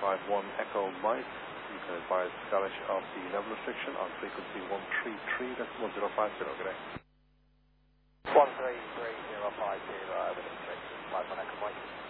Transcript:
51 Echo Mike. You can advise Scottish of the level restriction on frequency 133, that's 1050, good day. 133.050, level restriction, 51 Echo Mike.